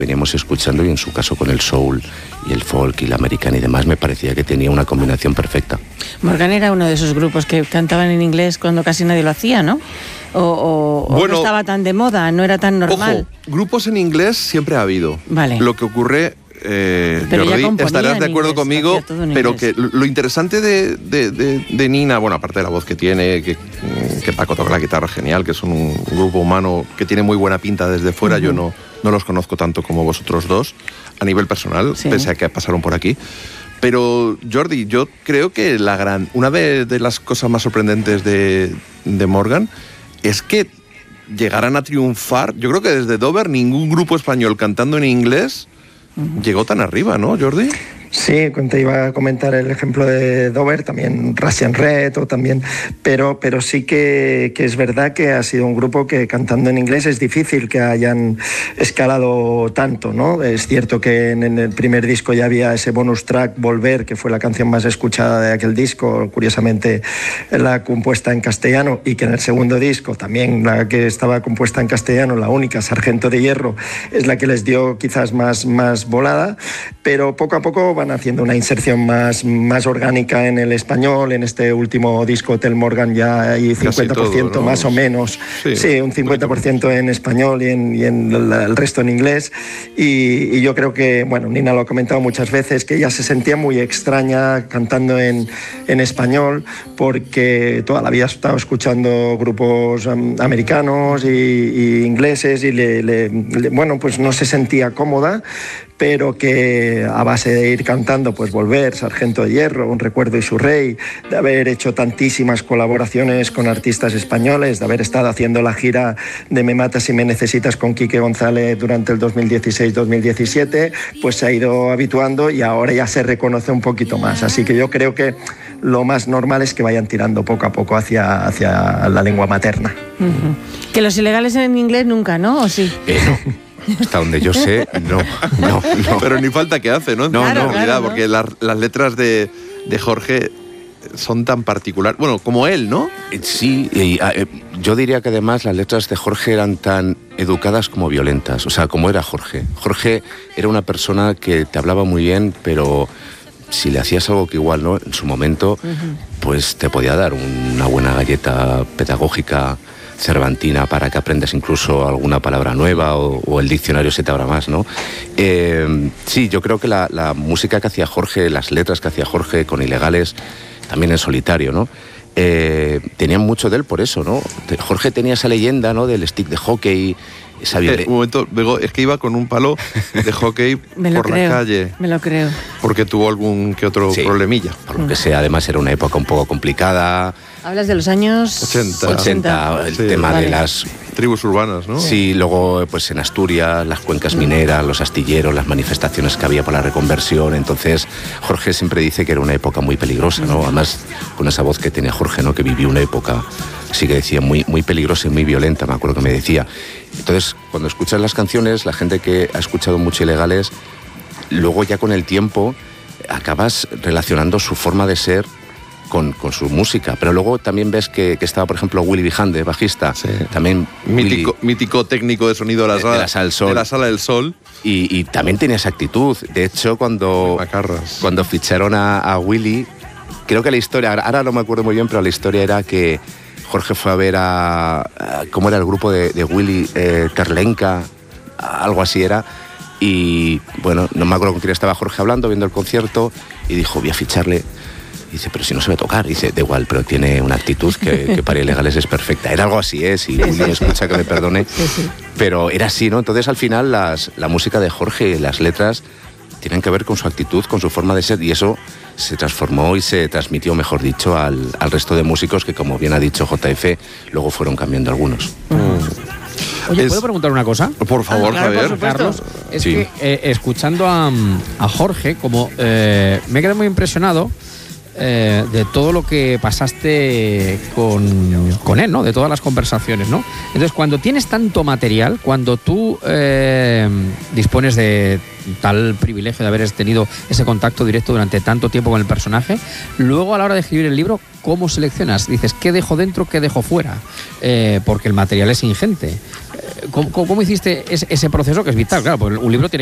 veníamos escuchando, y en su caso con el soul y el folk y la americana y demás, me parecía que tenía una combinación perfecta. Morgan era uno de esos grupos que cantaban en inglés cuando casi nadie lo hacía, ¿no? O bueno, no estaba tan de moda, no era tan normal. Ojo, grupos en inglés siempre ha habido. Vale. Lo que ocurre, Jordi, estarás de acuerdo conmigo, pero que lo interesante de Nina, bueno, aparte de la voz que tiene, que Paco toca la guitarra genial, que es un grupo humano que tiene muy buena pinta desde fuera, yo no los conozco tanto como vosotros dos, a nivel personal, pese a que pasaron por aquí. Pero, Jordi, yo creo que una de las cosas más sorprendentes de Morgan es que llegaran a triunfar. Yo creo que desde Dover ningún grupo español cantando en inglés llegó tan arriba, ¿no, Jordi? Sí, te iba a comentar el ejemplo de Dover, también Russian Red, o también, pero sí que es verdad que ha sido un grupo que cantando en inglés es difícil que hayan escalado tanto, ¿no? Es cierto que en el primer disco ya había ese bonus track, Volver, que fue la canción más escuchada de aquel disco, curiosamente la compuesta en castellano, y que en el segundo disco también la que estaba compuesta en castellano, la única, Sargento de Hierro, es la que les dio quizás más volada, pero poco a poco van haciendo una inserción más orgánica en el español. En este último disco, Hotel Morgan, ya hay 50% todo, ¿no? Más o menos. Sí, un 50% en español y en el resto en inglés. Y yo creo que, bueno, Nina lo ha comentado muchas veces, que ella se sentía muy extraña cantando en español, porque toda la vida ha estado escuchando grupos americanos y ingleses, y bueno, pues no se sentía cómoda, pero que a base de ir cantando, pues Volver, Sargento de Hierro, Un recuerdo y su rey, de haber hecho tantísimas colaboraciones con artistas españoles, de haber estado haciendo la gira de Me matas si me necesitas con Quique González durante el 2016-2017, pues se ha ido habituando y ahora ya se reconoce un poquito más. Así que yo creo que lo más normal es que vayan tirando poco a poco hacia la lengua materna. Que Los Ilegales en inglés nunca, ¿no? ¿O sí? No. Hasta donde yo sé, no. Pero ni falta que hace, ¿no? Claro, porque las letras de Jorge son tan particulares. Bueno, como él, ¿no? Sí, yo diría que además las letras de Jorge eran tan educadas como violentas. O sea, como era Jorge. Jorge era una persona que te hablaba muy bien, pero si le hacías algo que igual, ¿no? En su momento, pues te podía dar una buena galleta pedagógica cervantina para que aprendas incluso alguna palabra nueva o el diccionario se te abra más, ¿no? Sí, yo creo que la música que hacía Jorge, las letras que hacía Jorge con Ilegales, también en solitario, ¿no? Tenían mucho de él por eso, ¿no? Jorge tenía esa leyenda, ¿no? Del stick de hockey, esa un momento, luego es que iba con un palo de hockey por la calle. Me lo creo. Porque tuvo algún que otro problemilla. Por lo que sea, además era una época un poco complicada. Hablas de los años 80, el tema de las tribus urbanas, ¿no? Sí, luego pues en Asturias, las cuencas mineras, los astilleros, las manifestaciones que había por la reconversión. Entonces Jorge siempre dice que era una época muy peligrosa, ¿no? Además con esa voz que tenía Jorge, ¿no? Que vivió una época, sí que decía, muy, muy peligrosa y muy violenta, me acuerdo que me decía. Entonces cuando escuchas las canciones, la gente que ha escuchado mucho Ilegales, luego ya con el tiempo acabas relacionando su forma de ser con su música, pero luego también ves que estaba, por ejemplo, Willy Vijande, bajista, también mítico técnico de sonido de la Sala del Sol. Y también tenía esa actitud. De hecho, cuando ficharon a Willy, creo que la historia, ahora no me acuerdo muy bien, pero la historia era que Jorge fue a ver ¿cómo era el grupo de Willy? Terlenca, algo así era. Y bueno, no me acuerdo con quién estaba Jorge hablando, viendo el concierto, y dijo, voy a ficharle. Dice, pero si no sabe tocar. Dice, da igual, pero tiene una actitud que para Ilegales es perfecta. Era algo así, si Willy me escucha que me perdone. Pero era así, ¿no? Entonces al final la música de Jorge, las letras, tienen que ver con su actitud, con su forma de ser, y eso se transformó y se transmitió, mejor dicho, al resto de músicos que, como bien ha dicho JF, luego fueron cambiando algunos. Oye, ¿puedo preguntar una cosa? Por favor, Javier. Por Carlos, es que escuchando a Jorge, como me he quedado muy impresionado de todo lo que pasaste con él, ¿no? De todas las conversaciones, ¿no? Entonces, cuando tienes tanto material, cuando tú dispones de tal privilegio de haber tenido ese contacto directo durante tanto tiempo con el personaje, luego a la hora de escribir el libro, ¿cómo seleccionas? Dices, ¿qué dejo dentro, qué dejo fuera? Porque el material es ingente. ¿Cómo hiciste ese proceso que es vital? Claro, pues un libro tiene